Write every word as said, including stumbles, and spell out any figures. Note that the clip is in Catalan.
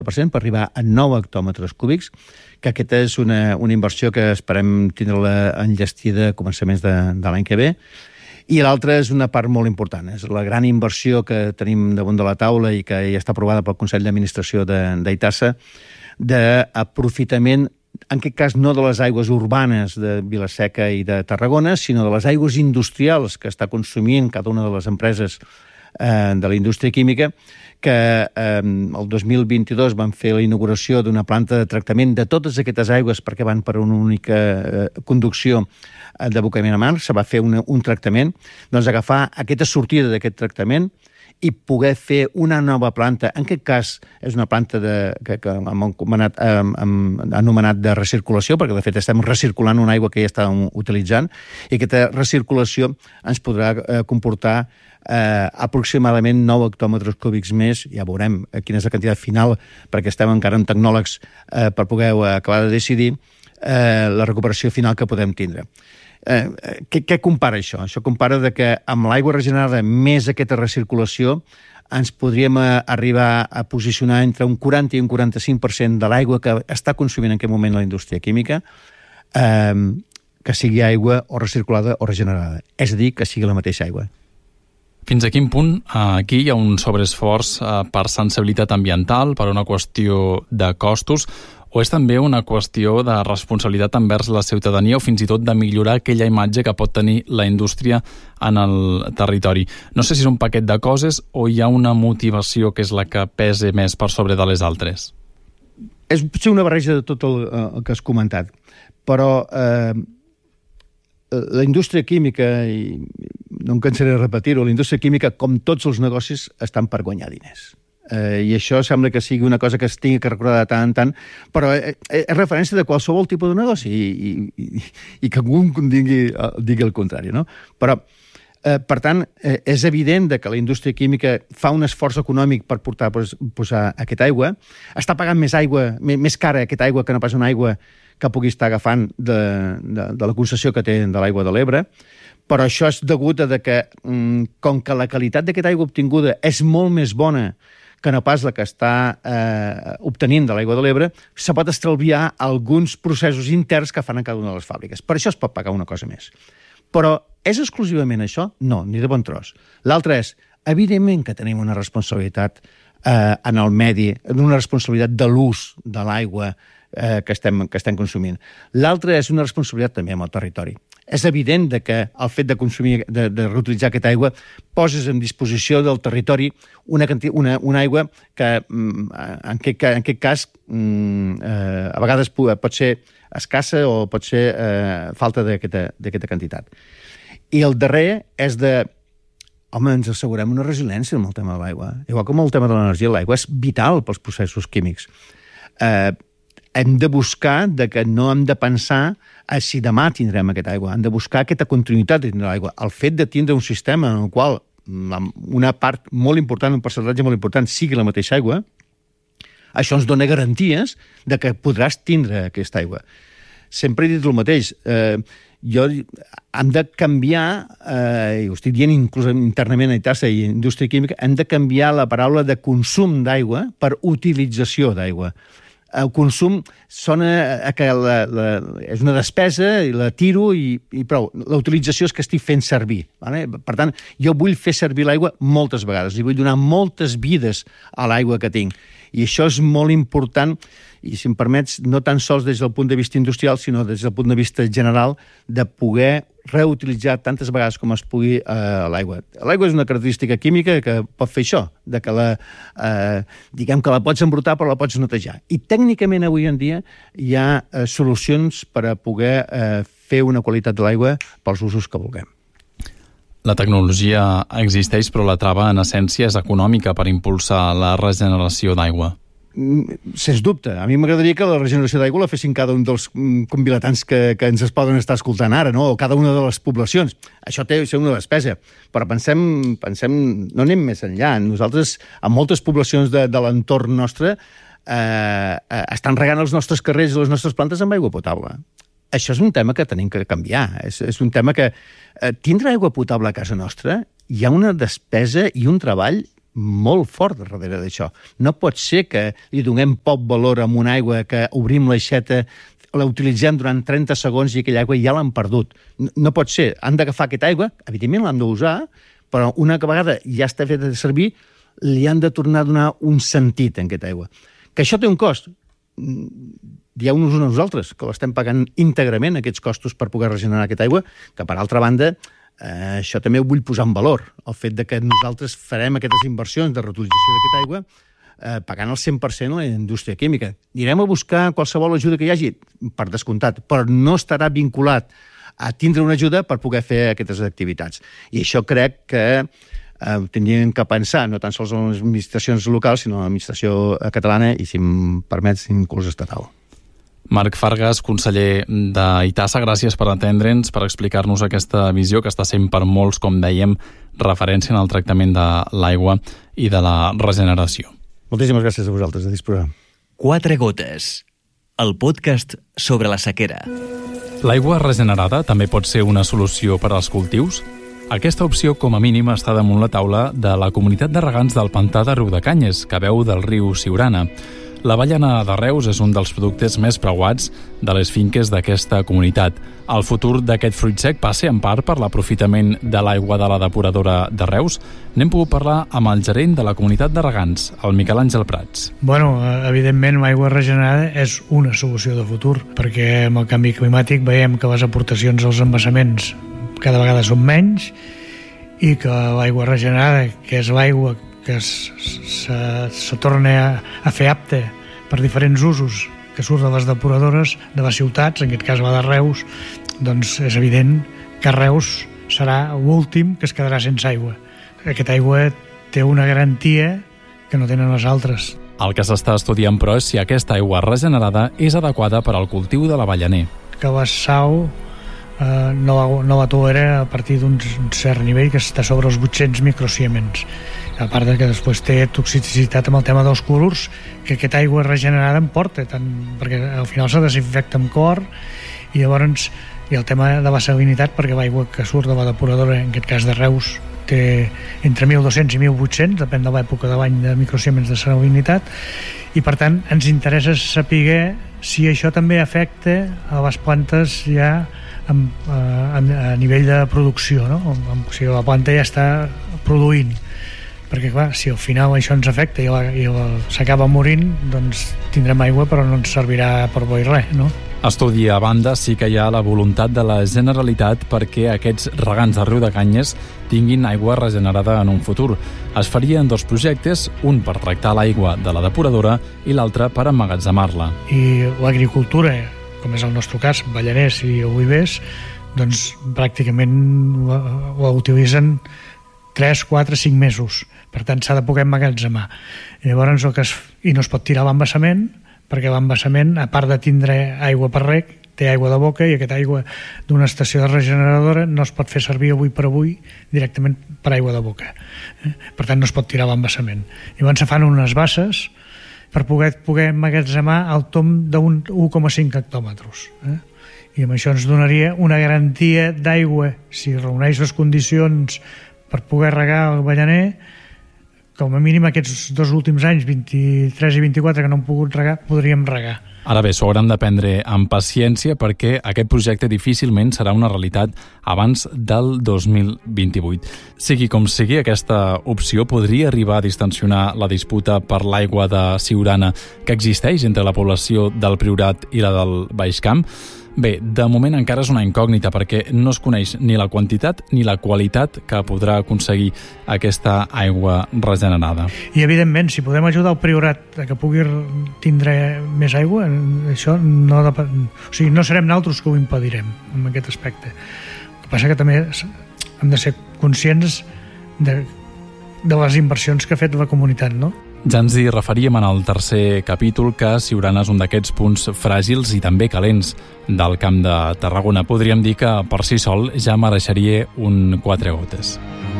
per cent per arribar a nou hectòmetres cúbics, que aquesta és una, una inversió que esperem tindre-la enllestida a començaments de, de l'any que ve. I l'altra és una part molt important, és la gran inversió que tenim damunt de la taula i que ja està aprovada pel Consell d'Administració d'Aitasa, d'aprofitament, en aquest cas no de les aigües urbanes de Vila-seca i de Tarragona, sinó de les aigües industrials que està consumint cada una de les empreses eh, de la indústria química, que eh, el dos mil vint-i-dos van fer la inauguració d'una planta de tractament de totes aquestes aigües perquè van per una única eh, conducció d'abocament a mar, se va fer una, un tractament, doncs agafar aquesta sortida d'aquest tractament i poder fer una nova planta. En aquest cas és una planta de, que, que hem, anomenat, hem, hem anomenat de recirculació, perquè de fet estem recirculant una aigua que ja estàvem utilitzant, i aquesta recirculació ens podrà eh, comportar eh, aproximadament nou hectòmetres cúbics més. Ja veurem quina és la quantitat final, perquè estem encara amb tecnòlegs eh, per poder acabar de decidir eh, la recuperació final que podem tindre. Eh, què, què compara això? Això compara de que amb l'aigua regenerada més aquesta recirculació ens podríem arribar a posicionar entre un quaranta i un quaranta-cinc per cent de l'aigua que està consumint en aquest moment la indústria química eh, que sigui aigua o recirculada o regenerada. És a dir, que sigui la mateixa aigua. Fins a quin punt aquí hi ha un sobreesforç per sensibilitat ambiental, per una qüestió de costos, o és també una qüestió de responsabilitat envers la ciutadania o fins i tot de millorar aquella imatge que pot tenir la indústria en el territori? No sé si és un paquet de coses o hi ha una motivació que és la que pese més per sobre de les altres. És potser una barreja de tot el, el que has comentat, però eh, la indústria química, i no em cansaré de repetir-ho, la indústria química, com tots els negocis, estan per guanyar diners. Eh, i això sembla que sigui una cosa que es tingui que recordar de tant en tant, però eh, és referència de qualsevol tipus de negoci i, i, i que algú digui, digui el contrari, no? Però, eh, per tant, eh, és evident que la indústria química fa un esforç econòmic per portar, pues, posar aquesta aigua, està pagant més aigua, més cara aquesta aigua que no pas una aigua que pugui estar agafant de, de, de la concessió que té de l'aigua de l'Ebre, però això és degut a que, com que la qualitat d'aquesta aigua obtinguda és molt més bona que no pas la que està eh, obtenint de l'aigua de l'Ebre, se pot estalviar alguns processos interns que fan a cada una de les fàbriques. Per això es pot pagar una cosa més. Però és exclusivament això? No, ni de bon tros. L'altre és, evidentment que tenim una responsabilitat eh, en el medi, una responsabilitat de l'ús de l'aigua eh, que, estem, que estem consumint. L'altre és una responsabilitat també amb el territori. És evident que el fet de consumir, de, de reutilitzar aquesta aigua, poses en disposició del territori una, una, una aigua que, en aquest, en aquest cas, eh, a vegades pot ser escassa o pot ser eh, falta d'aquesta quantitat. I el darrer és de... Home, ens assegurem una resiliència amb el tema de l'aigua. Igual com el tema de l'energia, l'aigua és vital pels processos químics. Eh, hem de buscar de que no hem de pensar a si demà tindrem aquesta aigua. Hem de buscar aquesta continuïtat de tindre l'aigua. El fet de tindre un sistema en el qual una part molt important, un percentatge molt important, sigui la mateixa aigua, això ens dona garanties de que podràs tindre aquesta aigua. Sempre he dit el mateix. Eh, jo hem de canviar, eh, i ho estic dient inclús internament a Aitasa i a Indústria Química, hem de canviar la paraula de consum d'aigua per utilització d'aigua. El consum sona a que la, la, és una despesa i la tiro i, i prou. La utilització és que estic fent servir. Vale? Per tant, jo vull fer servir l'aigua moltes vegades i vull donar moltes vides a l'aigua que tinc. I això és molt important, i si em permets, no tan sols des del punt de vista industrial, sinó des del punt de vista general, de poder reutilitzar tantes vegades com es pugui eh, l'aigua. L'aigua és una característica química que pot fer això, de que la, eh, diguem que la pots embrutar però la pots netejar. I tècnicament avui en dia hi ha eh, solucions per a poder eh, fer una qualitat de l'aigua pels usos que vulguem. La tecnologia existeix, però la trava en essència és econòmica per impulsar la regeneració d'aigua. Sens dubte. A mi m'agradaria que la regeneració d'aigua la fessin cada un dels convilatants que, que ens es poden estar escoltant ara, no? O cada una de les poblacions. Això té ser una despesa. Però pensem, pensem, no anem més enllà. Nosaltres, en moltes poblacions de, de l'entorn nostre, eh, estan regant els nostres carrers i les nostres plantes amb aigua potable. Això és un tema que tenim que canviar. És, és un tema que eh, tindre aigua potable a casa nostra hi ha una despesa i un treball molt fort darrere d'això. No pot ser que li donem poc valor a una aigua, que obrim l'aixeta, la utilitzem durant trenta segons i aquella aigua ja l'han perdut. No, no pot ser. Han d'agafar aquesta aigua, evidentment l'han d'usar, però una vegada ja està feta de servir, li han de tornar a donar un sentit en aquesta aigua. Que això té un cost. Dieu-nos a nosaltres, que l'estem pagant íntegrament, aquests costos per poder regenerar aquesta aigua, que per altra banda, eh, això també ho vull posar en valor, el fet de que nosaltres farem aquestes inversions de reutilització d'aquesta aigua eh, pagant el cent per cent a la indústria química. Anirem a buscar qualsevol ajuda que hi hagi, per descomptat, però no estarà vinculat a tindre una ajuda per poder fer aquestes activitats. I això crec que eh, tindríem que pensar, no tan sols en les administracions locals, sinó en l'administració catalana i, si em permets, inclús estatal. Marc Fargas, conseller d'Itasa, gràcies per atendre'ns, per explicar-nos aquesta visió que està sent per molts, com dèiem, referència en el tractament de l'aigua i de la regeneració. Moltíssimes gràcies a vosaltres, a disposar. Quatre gotes, el podcast sobre la sequera. L'aigua regenerada també pot ser una solució per als cultius? Aquesta opció, com a mínim, està damunt la taula de la comunitat de regants del pantà de Riudecanyes, que beu del riu Siurana. L'avellana de Reus és un dels productes més preuats de les finques d'aquesta comunitat. El futur d'aquest fruit sec passa en part per l'aprofitament de l'aigua de la depuradora de Reus. N'hem pogut parlar amb el gerent de la comunitat de regants, el Miquel Àngel Prats. Bueno, evidentment l'aigua regenerada és una solució de futur, perquè amb el canvi climàtic veiem que les aportacions als embassaments cada vegada són menys i que l'aigua regenerada, que és l'aigua que se, se torna a, a fer apte per diferents usos, que surt de les depuradores de les ciutats, en aquest cas la de Reus, doncs és evident que Reus serà l'últim que es quedarà sense aigua. Aquesta aigua té una garantia que no tenen les altres. El que s'està estudiant, però, és si aquesta aigua regenerada és adequada per al cultiu de l'avellaner. Que la sau eh, no, la, no la tolera a partir d'un cert nivell, que està sobre els vuit-cents microsiemens. A part de que després té toxicitat amb el tema dels clorurs, que aquesta aigua regenerada em porta, tant, perquè al final se desinfecta amb clor, i llavors i el tema de la salinitat, perquè l'aigua que surt de la depuradora, en aquest cas de Reus, té entre mil dos-cents i mil vuit-cents, depèn de l'època de l'any de microsiemens de salinitat, i per tant ens interessa saber si això també afecta a les plantes ja a, a, a nivell de producció, no? O sigui, la planta ja està produint, perquè clar, si al final això ens afecta i, la, i la, s'acaba morint, doncs tindrem aigua però no ens servirà per bo i res, no? Estudi a banda, sí que hi ha la voluntat de la Generalitat perquè aquests regants de Riudecanyes tinguin aigua regenerada en un futur. Es farien dos projectes, un per tractar l'aigua de la depuradora i l'altre per emmagatzemar-la. I l'agricultura, com és el nostre cas, ballaners i olivers, doncs pràcticament la, la utilitzen tres, quatre, cinc mesos. Per tant, s'ha de poder emmagatzemar. I llavors, el que es, i no es pot tirar l'embassament, perquè l'embassament, a part de tindre aigua per reg, té aigua de boca, i aquesta aigua d'una estació de regeneradora no es pot fer servir avui per avui directament per aigua de boca. Per tant, no es pot tirar l'embassament. Llavors se fan unes basses per poder, poder emmagatzemar al tom d'un u coma cinc hectòmetres. Eh? I amb això ens donaria una garantia d'aigua, si reuneix les condicions per poder regar el ballaner, com a mínim aquests dos últims anys, vint-i-tres i vint-i-quatre, que no hem pogut regar, podríem regar. Ara bé, s'ho hauran de prendre amb paciència perquè aquest projecte difícilment serà una realitat abans del dos mil vint-i-vuit. Sigui com sigui, aquesta opció podria arribar a distensionar la disputa per l'aigua de Siurana que existeix entre la població del Priorat i la del Baix Camp. Bé, de moment encara és una incògnita perquè no es coneix ni la quantitat ni la qualitat que podrà aconseguir aquesta aigua regenerada. I evidentment, si podem ajudar el Priorat a que pugui tindre més aigua, això no, de, o sigui, no serem nosaltres que ho impedirem en aquest aspecte. El que passa que també hem de ser conscients de, de les inversions que ha fet la comunitat, no? Ja ens hi referíem en el tercer capítol que Siurana és un d'aquests punts fràgils i també calents del Camp de Tarragona. Podríem dir que per si sol ja mereixeria un quatre gotes.